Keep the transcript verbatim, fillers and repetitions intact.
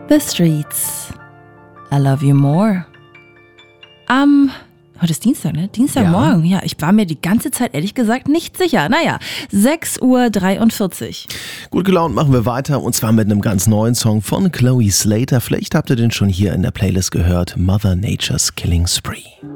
The Streets, I Love You More. Am, heute ist Dienstag, ne? Dienstagmorgen. Ja. ja, ich war mir die ganze Zeit ehrlich gesagt nicht sicher. Naja, sechs Uhr dreiundvierzig. Gut gelaunt machen wir weiter und zwar mit einem ganz neuen Song von Chloe Slater. Vielleicht habt ihr den schon hier in der Playlist gehört. Mother Nature's Killing Spree.